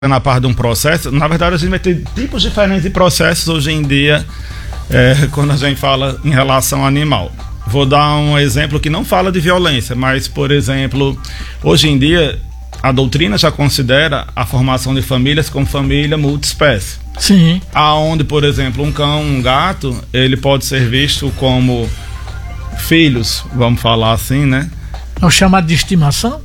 na parte de um processo, na verdade a gente vai ter tipos diferentes de processos hoje em dia, quando a gente fala em relação ao animal. Vou dar um exemplo que não fala de violência, mas, por exemplo, hoje em dia a doutrina já considera a formação de famílias como família multiespécie. Sim. Aonde, por exemplo, um cão, um gato, ele pode ser visto como filhos, vamos falar assim, né? É o chamado de estimação?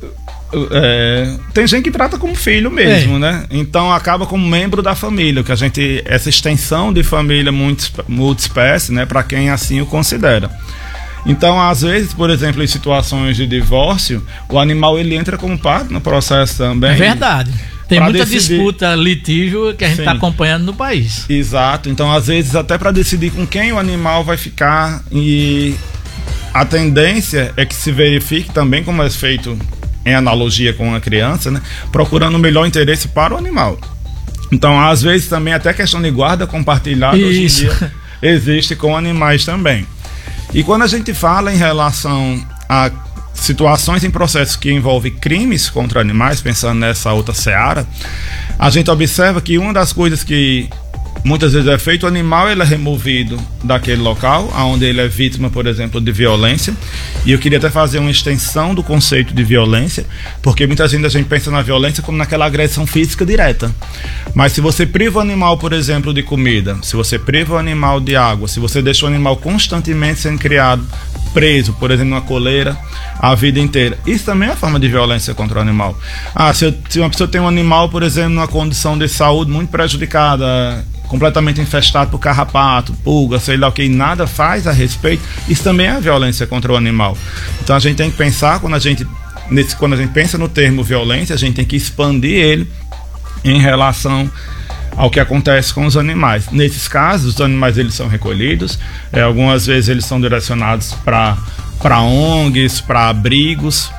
Tem gente que trata como filho mesmo, né? Então acaba como membro da família, que a gente, essa extensão de família multiespécie, né? Para quem assim o considera. Então, às vezes, por exemplo, em situações de divórcio, o animal ele entra como parte no processo também. É verdade. Tem muita decidir... disputa, litígio que a gente está acompanhando no país. Exato. Então, às vezes, até para decidir com quem o animal vai ficar, e a tendência é que se verifique também, como é feito em analogia com a criança, né? Procurando o melhor interesse para o animal. Então, às vezes, também até questão de guarda compartilhada hoje em dia existe com animais também. E quando a gente fala em relação a situações em processos que envolvem crimes contra animais, pensando nessa outra seara, a gente observa que uma das coisas que muitas vezes é feito, o animal ele é removido daquele local, onde ele é vítima, por exemplo, de violência. E eu queria até fazer uma extensão do conceito de violência, porque muitas vezes a gente pensa na violência como naquela agressão física direta. Mas se você priva o animal, por exemplo, de comida, se você priva o animal de água, se você deixa o animal constantemente sendo criado, preso, por exemplo, numa coleira, a vida inteira, isso também é uma forma de violência contra o animal. Se uma pessoa tem um animal, por exemplo, numa condição de saúde muito prejudicada, completamente infestado por carrapato, pulga, sei lá o que, e nada faz a respeito, isso também é violência contra o animal. Então a gente tem que pensar, quando a gente pensa no termo violência, a gente tem que expandir ele em relação ao que acontece com os animais. Nesses casos, os animais eles são recolhidos, algumas vezes eles são direcionados para ONGs, para abrigos,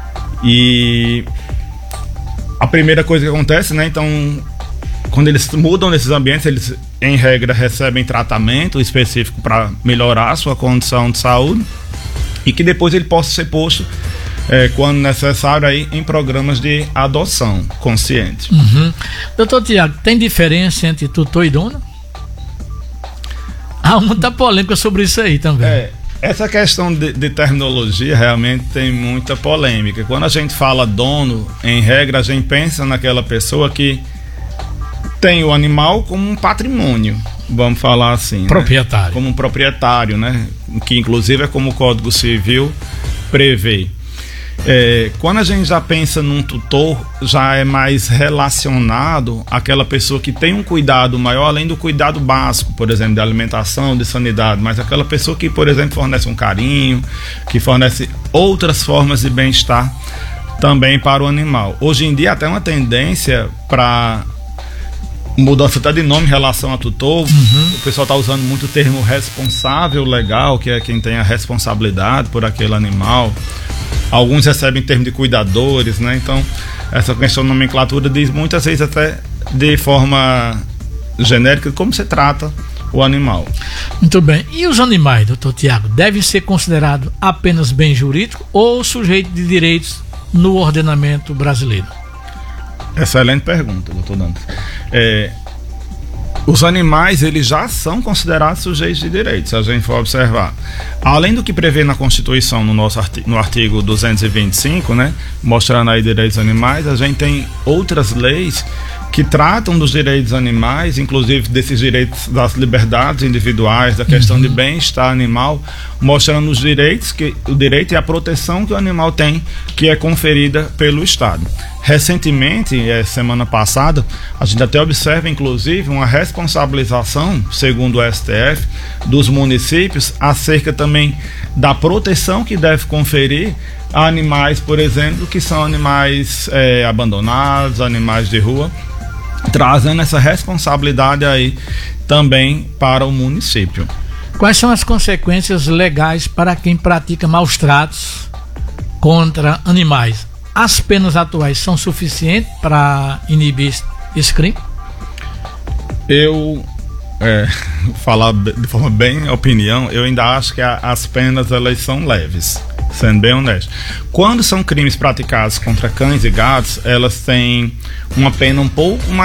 e a primeira coisa que acontece, né, então, quando eles mudam nesses ambientes, eles, em regra, recebem tratamento específico para melhorar a sua condição de saúde, e que depois ele possa ser posto, quando necessário, aí, em programas de adoção consciente. Uhum. Doutor Tiago, tem diferença entre tutor e dono? Há muita polêmica sobre isso aí também. Essa questão de terminologia realmente tem muita polêmica. Quando a gente fala dono, em regra, a gente pensa naquela pessoa que tem o animal como um patrimônio, vamos falar assim, proprietário, né? Como um proprietário, né? Que inclusive é como o Código Civil prevê. Quando a gente já pensa num tutor, já é mais relacionado àquela pessoa que tem um cuidado maior, além do cuidado básico, por exemplo, de alimentação, de sanidade, mas aquela pessoa que, por exemplo, fornece um carinho, que fornece outras formas de bem-estar também para o animal. Hoje em dia até uma tendência para mudança até de nome em relação a tutor. O pessoal está usando muito o termo responsável legal, que é quem tem a responsabilidade por aquele animal. Alguns recebem termo de cuidadores, né? Então, essa questão de nomenclatura diz muitas vezes até de forma genérica como se trata o animal. Muito bem. E os animais, doutor Tiago, devem ser considerados apenas bem jurídico ou sujeito de direitos no ordenamento brasileiro? Excelente pergunta, doutor Dantas. Os animais, eles já são considerados sujeitos de direitos, se a gente for observar. Além do que prevê na Constituição, no artigo 225, né, mostrando aí direitos animais, a gente tem outras leis que tratam dos direitos animais, inclusive desses direitos das liberdades individuais, da questão de bem-estar animal, mostrando os direitos, o direito e a proteção que o animal tem, que é conferida pelo Estado. Recentemente, semana passada, a gente até observa, inclusive, uma responsabilização, segundo o STF, dos municípios acerca também da proteção que deve conferir a animais, por exemplo, que são animais abandonados, animais de rua, trazendo essa responsabilidade aí também para o município. Quais são as consequências legais para quem pratica maus tratos contra animais? As penas atuais são suficientes para inibir esse crime? Eu falar de forma bem opinião, eu ainda acho que as penas elas são leves. Sendo bem honesto. Quando são crimes praticados contra cães e gatos, elas têm uma pena um pouco